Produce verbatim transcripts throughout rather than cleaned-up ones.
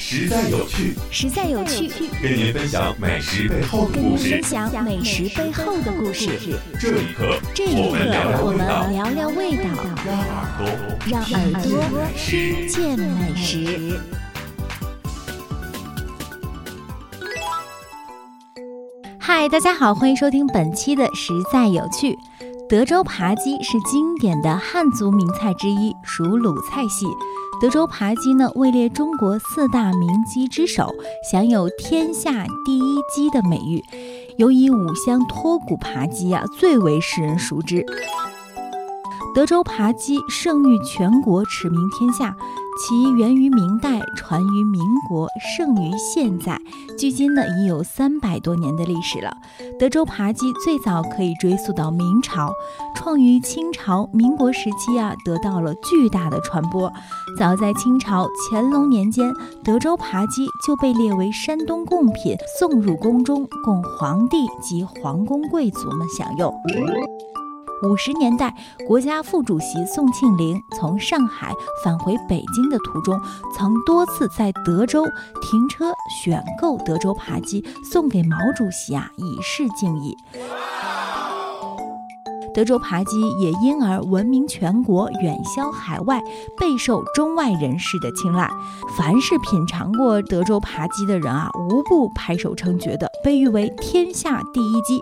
实在有趣， 实在有趣， 跟您分享美食背后的跟您故事。 分享美食背后的故事。 这一刻， 这一刻， 我们聊聊我们味道， 聊聊味道， 让耳朵让耳朵听见美食。嗨，大家好，欢迎收听本期的实在有趣。德州扒鸡是经典的汉族名菜之一，属鲁菜系。德州扒鸡呢，位列中国四大名鸡之首，享有天下第一鸡的美誉。尤以五香脱骨扒鸡啊，最为世人熟知。德州扒鸡盛誉全国，驰名天下。其源于明代，传于民国，盛于现在，距今呢已有三百多年的历史了。德州扒鸡最早可以追溯到明朝，创于清朝、民国时期啊，得到了巨大的传播。早在清朝乾隆年间，德州扒鸡就被列为山东贡品，送入宫中，供皇帝及皇宫贵族们享用。五十年代，国家副主席宋庆龄从上海返回北京的途中，曾多次在德州停车选购德州扒鸡，送给毛主席啊，以示敬意。德州扒鸡也因而闻名全国，远销海外，备受中外人士的青睐。凡是品尝过德州扒鸡的人啊，无不拍手称绝的，被誉为天下第一鸡。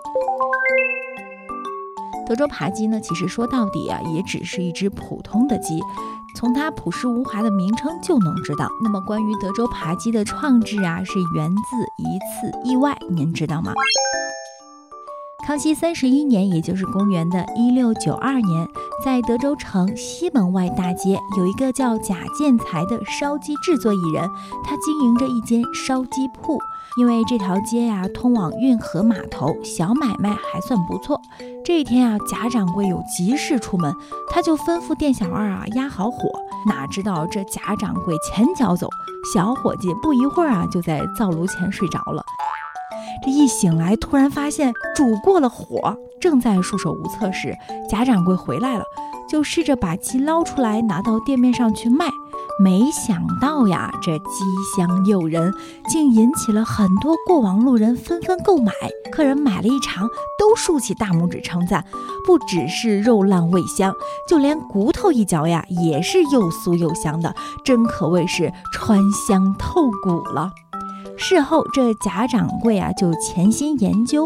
德州扒鸡呢，其实说到底啊，也只是一只普通的鸡，从它朴实无华的名称就能知道。那么关于德州扒鸡的创制啊，是源自一次意外，您知道吗？康熙三十一年，也就是公元的一六九二年，在德州城西门外大街有一个叫贾建才的烧鸡制作艺人，他经营着一间烧鸡铺。因为这条街呀、啊、通往运河码头，小买卖还算不错。这一天啊，贾掌柜有急事出门，他就吩咐店小二啊压好火。哪知道这贾掌柜前脚走，小伙计不一会儿啊就在灶炉前睡着了。这一醒来，突然发现煮过了火，正在束手无策时，贾掌柜回来了，就试着把鸡捞出来，拿到店面上去卖。没想到呀，这鸡香诱人，竟引起了很多过往路人纷纷购买。客人买了一尝，都竖起大拇指称赞，不只是肉烂味香，就连骨头一嚼呀，也是又酥又香的，真可谓是川香透骨了。事后这贾掌柜啊，就潜心研究，